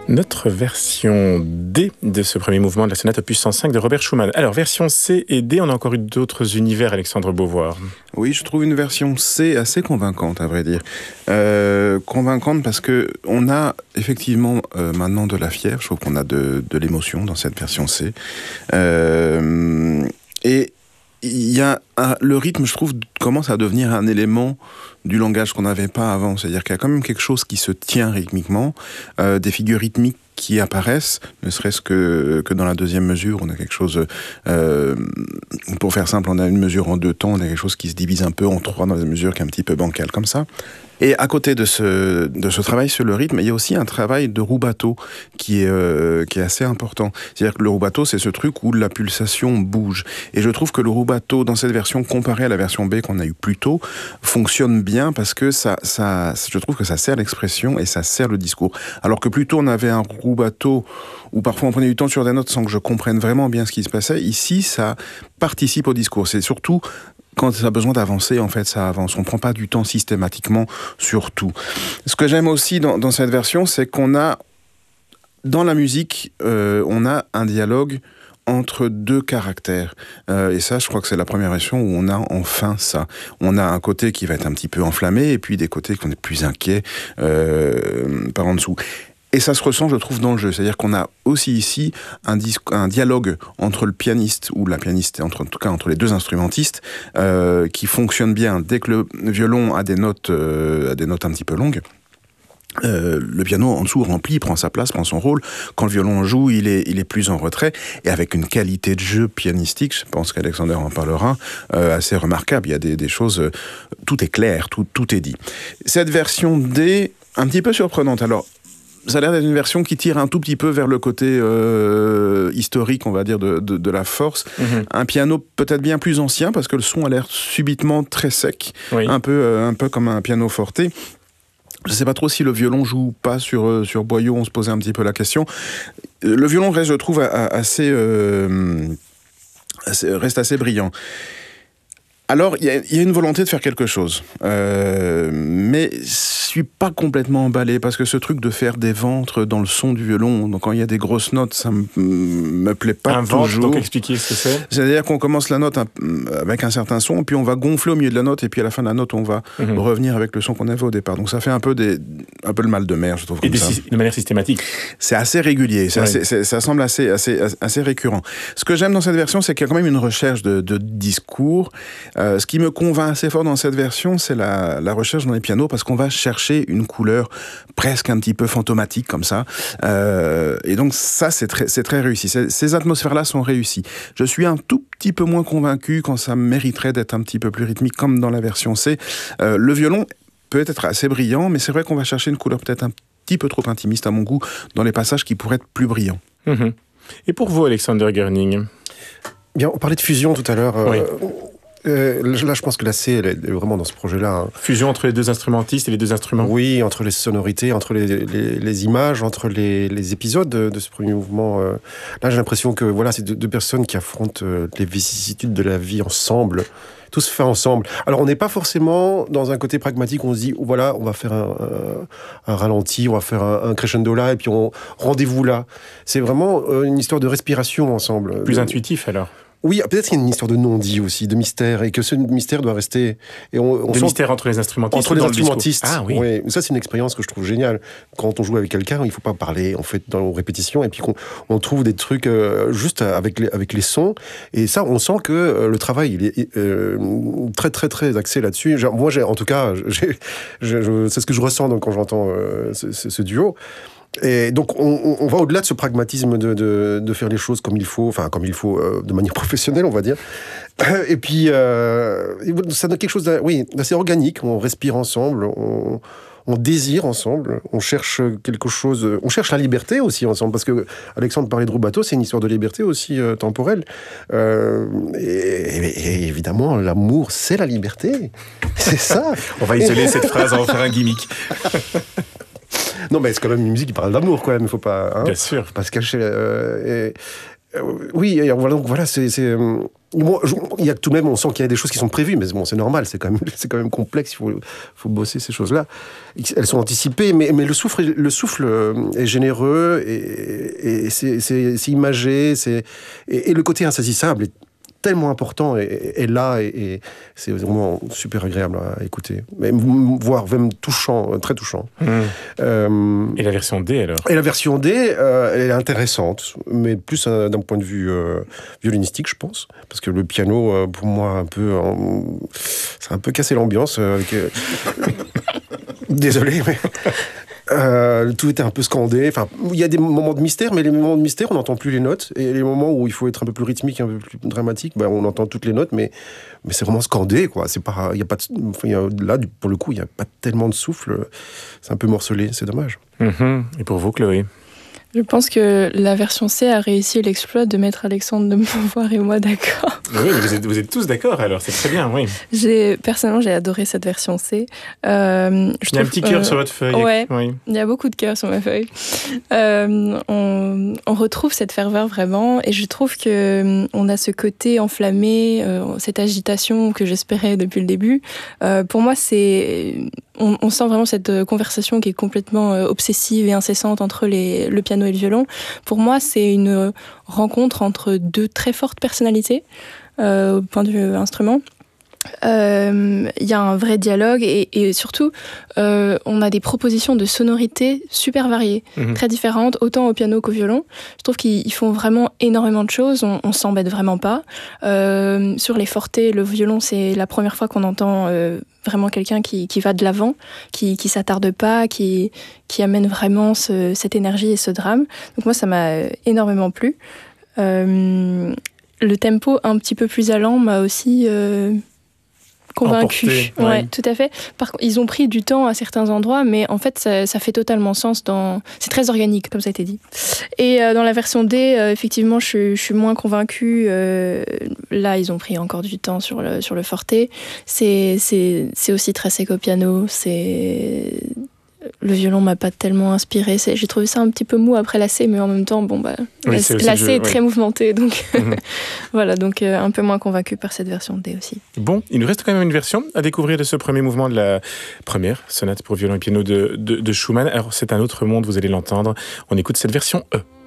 Notre version D de ce premier mouvement de la sonate opus 105 de Robert Schumann. Alors, version C et D, on a encore eu d'autres univers, Alexandre Beauvoir. Oui, je trouve une version C assez convaincante, à vrai dire. Convaincante parce que on a effectivement maintenant de la fièvre. Je trouve qu'on a de l'émotion dans cette version C. Et il y a le rythme, je trouve, commence à devenir un élément du langage qu'on n'avait pas avant. C'est-à-dire qu'il y a quand même quelque chose qui se tient rythmiquement, des figures rythmiques qui apparaissent, ne serait-ce que dans la deuxième mesure, on a quelque chose, pour faire simple, on a une mesure en deux temps, on a quelque chose qui se divise un peu en trois dans une mesure qui est un petit peu bancale comme ça. Et à côté de ce travail sur le rythme, il y a aussi un travail de rubato qui est assez important. C'est-à-dire que le rubato, c'est ce truc où la pulsation bouge. Et je trouve que le rubato, dans cette version, comparée à la version B qu'on a eue plus tôt, fonctionne bien parce que je trouve que ça sert l'expression et ça sert le discours. Alors que plus tôt, on avait un rubato où parfois on prenait du temps sur des notes sans que je comprenne vraiment bien ce qui se passait. Ici, ça participe au discours. C'est surtout quand ça a besoin d'avancer, en fait, ça avance. On ne prend pas du temps systématiquement sur tout. Ce que j'aime aussi dans cette version, c'est qu'on a, dans la musique, on a un dialogue entre deux caractères. Et ça, je crois que c'est la première version où on a enfin ça. On a un côté qui va être un petit peu enflammé, et puis des côtés qu'on est plus inquiet par en dessous. Et ça se ressent, je trouve, dans le jeu. C'est-à-dire qu'on a aussi ici un dialogue entre le pianiste ou la pianiste, en tout cas entre les deux instrumentistes, qui fonctionne bien. Dès que le violon a des notes un petit peu longues, le piano en dessous remplit, prend sa place, prend son rôle. Quand le violon joue, il est plus en retrait, et avec une qualité de jeu pianistique, je pense qu'Alexander en parlera, assez remarquable. Il y a des choses, tout est clair, tout est dit. Cette version D, un petit peu surprenante. Alors, ça a l'air d'être une version qui tire un tout petit peu vers le côté historique, on va dire, de la force. Mm-hmm. Un piano peut-être bien plus ancien, parce que le son a l'air subitement très sec, oui. un peu comme un piano forte. Je ne sais pas trop si le violon joue ou pas sur boyau, on se posait un petit peu la question. Le violon reste, je trouve, reste assez brillant. Alors, il y a une volonté de faire quelque chose, mais je suis pas complètement emballé, parce que ce truc de faire des ventres dans le son du violon, donc quand il y a des grosses notes, ça me plaît pas toujours. Un ventre, donc expliquez ce que c'est. C'est-à-dire qu'on commence la note avec un certain son, puis on va gonfler au milieu de la note, et puis à la fin de la note, on va revenir avec le son qu'on avait au départ. Donc ça fait un peu le mal de mer, je trouve. Et de manière systématique. C'est assez régulier, ça semble assez récurrent. Ce que j'aime dans cette version, c'est qu'il y a quand même une recherche de discours. Ce qui me convainc assez fort dans cette version, c'est la recherche dans les pianos, parce qu'on va chercher une couleur presque un petit peu fantomatique comme ça. Et donc ça, c'est très réussi. Ces atmosphères-là sont réussies. Je suis un tout petit peu moins convaincu quand ça mériterait d'être un petit peu plus rythmique, comme dans la version C. Le violon peut être assez brillant, mais c'est vrai qu'on va chercher une couleur peut-être un petit peu trop intimiste à mon goût dans les passages qui pourraient être plus brillants. Mmh. Et pour vous, Alexander Gerning ? Bien, on parlait de fusion tout à l'heure. Oui. Là, je pense que la C, elle est vraiment dans ce projet-là. Hein. Fusion entre les deux instrumentistes et les deux instruments. Oui, entre les sonorités, entre les images, entre les épisodes de ce premier mouvement. Là, j'ai l'impression que voilà, c'est deux personnes qui affrontent les vicissitudes de la vie ensemble. Tout se fait ensemble. Alors, on n'est pas forcément dans un côté pragmatique, on se dit, voilà, on va faire un ralenti, on va faire un crescendo là, et puis rendez-vous là. C'est vraiment une histoire de respiration ensemble. Plus intuitif, alors. Oui, peut-être qu'il y a une histoire de non-dit aussi, de mystère, et que ce mystère doit rester... mystère entre les instrumentistes. Entre les instrumentistes. Ah oui. Ouais. Ça, c'est une expérience que je trouve géniale. Quand on joue avec quelqu'un, il ne faut pas parler, on fait dans nos répétitions, et puis on trouve des trucs juste avec les sons. Et ça, on sent que le travail, il est très, très, très axé là-dessus. Moi, en tout cas, c'est ce que je ressens donc, quand j'entends ce duo. Et donc, on va au-delà de ce pragmatisme de faire les choses comme il faut, de manière professionnelle, on va dire. Et puis, ça donne quelque chose d'assez organique. On respire ensemble, on désire ensemble, on cherche quelque chose... On cherche la liberté aussi ensemble, parce que Alexandre parlait de rubato, c'est une histoire de liberté aussi temporelle. Et évidemment, l'amour, c'est la liberté. C'est ça. On va isoler cette phrase, on va faire un gimmick. Non, mais c'est quand même une musique qui parle d'amour, quand même. Il ne faut pas, bien sûr, faut pas se cacher. Oui, alors voilà, il y a tout de même, on sent qu'il y a des choses qui sont prévues, mais bon, c'est normal, c'est quand même complexe, il faut bosser ces choses-là. Elles sont anticipées, mais le souffle est généreux, et c'est imagé, et le côté insaisissable est tellement important est là, et c'est vraiment super agréable à écouter, voire même touchant, très touchant. Et la version D alors? Et la version D, elle est intéressante, mais plus d'un point de vue violinistique, je pense, parce que le piano, pour moi, c'est un peu cassé l'ambiance. Désolé, mais tout était un peu scandé. Enfin, il y a des moments de mystère, mais les moments de mystère, on n'entend plus les notes. Et les moments où il faut être un peu plus rythmique, un peu plus dramatique, on entend toutes les notes, mais c'est vraiment scandé, quoi. C'est pas, il y a pas là, pour le coup, il n'y a pas tellement de souffle. C'est un peu morcelé, c'est dommage. Et pour vous, Chloé? Je pense que la version C a réussi l'exploit de mettre Alexandre de Beauvoir et moi d'accord. Oui, vous êtes tous d'accord alors, c'est très bien, oui. Personnellement, j'ai adoré cette version C. Il y a un petit cœur sur votre feuille. Ouais, oui. Il y a beaucoup de cœurs sur ma feuille. On retrouve cette ferveur vraiment, et je trouve qu'on a ce côté enflammé, cette agitation que j'espérais depuis le début. Pour moi, on sent vraiment cette conversation qui est complètement obsessive et incessante entre le piano et le violon. Pour moi, c'est une rencontre entre deux très fortes personnalités au point de vue instrument. Il y a un vrai dialogue, et surtout on a des propositions de sonorités super variées, très différentes, autant au piano qu'au violon. Je trouve qu'ils font vraiment énormément de choses, on s'embête vraiment pas. Sur les fortés, le violon, c'est la première fois qu'on entend vraiment quelqu'un qui va de l'avant, qui s'attarde pas, qui amène vraiment cette énergie et ce drame. Donc moi, ça m'a énormément plu. Le tempo un petit peu plus allant m'a aussi convaincu. Emporté, ouais, tout à fait. Par contre, ils ont pris du temps à certains endroits, mais en fait, ça fait totalement sens. C'est très organique, comme ça a été dit. Et dans la version D, effectivement, je suis moins convaincue. Là, ils ont pris encore du temps sur le forté. C'est aussi très sec au piano. Le violon m'a pas tellement inspiré. J'ai trouvé ça un petit peu mou après la C, mais en même temps, la C est très mouvementée, donc voilà, donc un peu moins convaincue par cette version D aussi. Bon, il nous reste quand même une version à découvrir de ce premier mouvement de la première sonate pour violon et piano de Schumann. Alors, c'est un autre monde, vous allez l'entendre. On écoute cette version E.